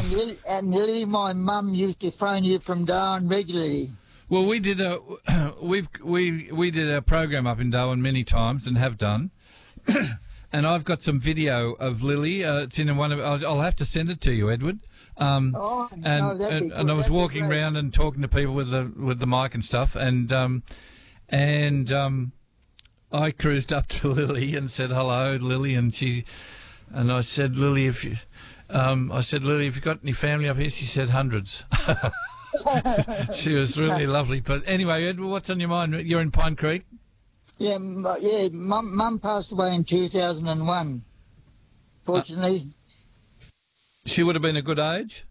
Lily, my mum used to phone you from Darwin regularly. Well, we did we did a program up in Darwin many times and have done. And I've got some video of Lily. It's in one of. I'll have to send it to you, Edward. And I was walking around and talking to people with the mic and stuff, and I cruised up to Lily and said hello, Lily, and I said, Lily, if you got any family up here? She said hundreds. She was really lovely. But anyway, Edward, what's on your mind? You're in Pine Creek. Yeah. Mum passed away in 2001. Fortunately. She would have been a good age?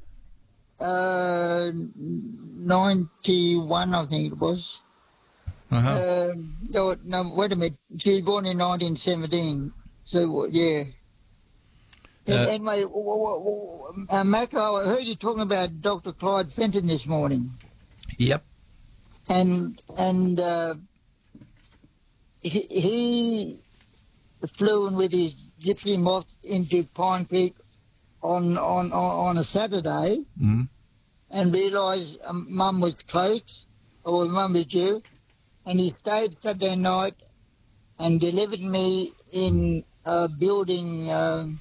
91, I think it was. Uh-huh. No, wait a minute. She was born in 1917. So, yeah. Anyway, Mac, I heard you talking about Dr. Clyde Fenton this morning. Yep. And he flew in with his gypsy moth into Pine Creek on a Saturday, and realised Mum was close, or Mum was due, and he stayed Saturday night and delivered me in a building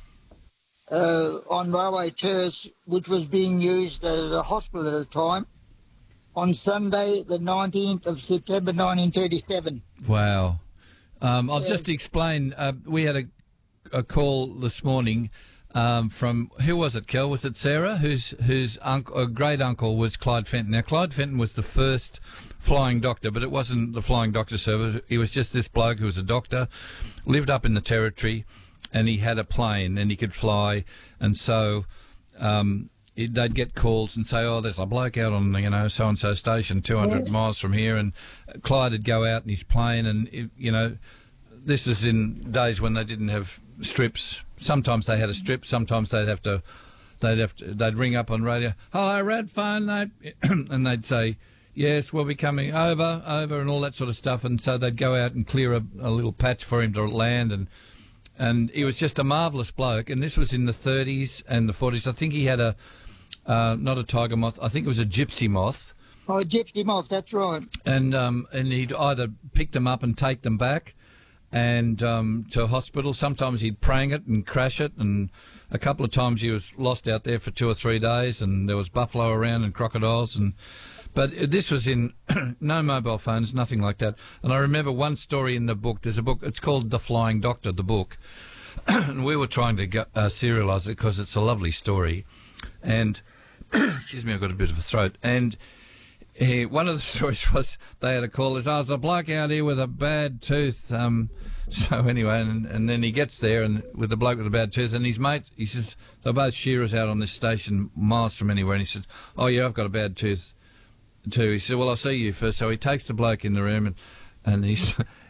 on Railway Terrace, which was being used as a hospital at the time, on Sunday, the 19th of September 1937. Wow. I'll just explain. We had a call this morning from, who was it, Kel? Was it Sarah? Whose great uncle was Clyde Fenton. Now, Clyde Fenton was the first flying doctor, but it wasn't the flying doctor service. He was just this bloke who was a doctor, lived up in the Territory, and he had a plane and he could fly. And so they'd get calls and say, oh, there's a bloke out on, so-and-so station 200 miles from here. And Clyde would go out in his plane and, this is in days when they didn't have strips. Sometimes they had a strip. Sometimes they'd ring up on radio. Hello, Red phone, and they'd say, yes, we'll be coming over, and all that sort of stuff. And so they'd go out and clear a little patch for him to land. And he was just a marvellous bloke. And this was in the 30s and the 40s. I think he had not a tiger moth. I think it was a gypsy moth. Oh, a gypsy moth, that's right. And he'd either pick them up and take them back and to a hospital. Sometimes he'd prang it and crash it, and a couple of times he was lost out there for 2 or 3 days, and there was buffalo around and crocodiles. But this was in no mobile phones, nothing like that. And I remember one story in the book. There's a book, it's called The Flying Doctor, the book. And we were trying to serialise it because it's a lovely story. And, excuse me, I've got a bit of a throat. And one of the stories was they had a call. There's a bloke out here with a bad tooth. So anyway, and then he gets there and with the bloke with a bad tooth, and his mate, he says, they're both shearers out on this station miles from anywhere. And he says, oh, yeah, I've got a bad tooth too. He said, well, I'll see you first. So he takes the bloke in the room and he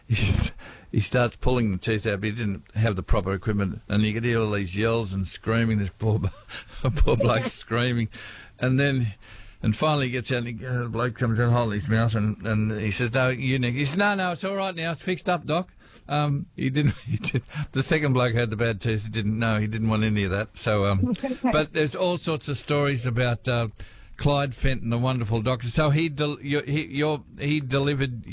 starts pulling the teeth out, but he didn't have the proper equipment. And you could hear all these yells and screaming, this poor bloke screaming. And finally he gets out and the bloke comes out holding his mouth and he says, no, you Nick. He says, no, it's all right now. It's fixed up, Doc. He did. The second bloke had the bad teeth. He didn't want any of that. So, but there's all sorts of stories about Clyde Fenton, the wonderful doctor. So he delivered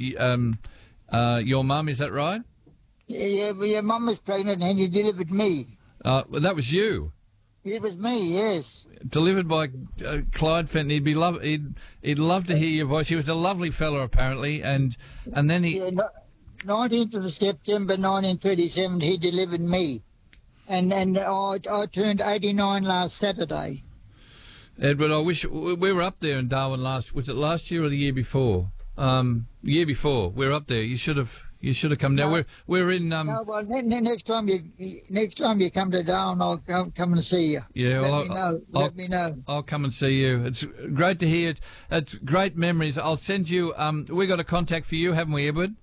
your mum, is that right? Yeah, your mum was pregnant and he delivered me. Well, that was you. It was me, yes. Delivered by Clyde Fenton. He'd love to hear your voice. He was a lovely fellow, apparently, and then he. Yeah, 19th of September 1937, he delivered me, and I turned 89 last Saturday. Edward, I wish we were up there in Darwin was it last year or the year before? Year before. We were up there. You should have come down. No, we're in. No, well, next time you come to Darwin, I'll come and see you. Yeah, let me know. I'll come and see you. It's great to hear. It's great memories. I'll send you. We got a contact for you, haven't we, Edward?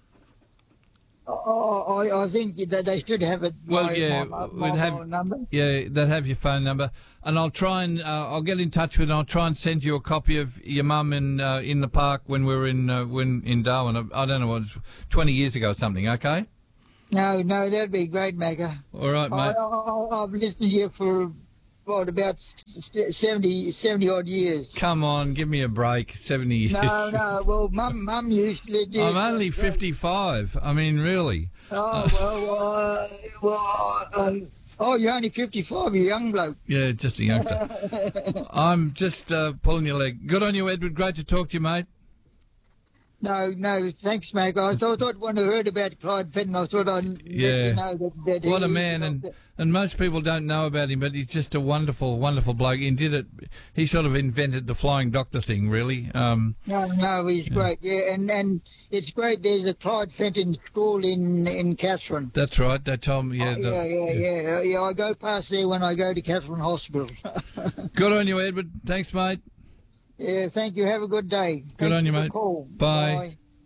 I think that they should have it. Well, my phone number. Yeah, they'd have your phone number, and I'll try and I'll get in touch with. And I'll try and send you a copy of your mum in the park when we were in Darwin. I don't know, what, 20 years ago or something. Okay. No, that'd be great, Macca. All right, mate. I've listened to you for what, about 70 odd years. Come on, give me a break. 70 years. No. Well, Mum used to live there. I'm only 55. I mean, really. Oh, you're only 55. You're a young bloke. Yeah, just a youngster. I'm just pulling your leg. Good on you, Edward. Great to talk to you, mate. No, thanks, mate. I thought when I heard about Clyde Fenton, I thought I'd let you know that what a man, and most people don't know about him, but he's just a wonderful, wonderful bloke. He sort of invented the flying doctor thing, really. No, he's great. Yeah, and it's great. There's a Clyde Fenton school in Katherine. That's right. They told me. Yeah. I go past there when I go to Katherine Hospital. Good on you, Edward. Thanks, mate. Yeah, thank you. Have a good day. Good on you, mate. Call. Bye.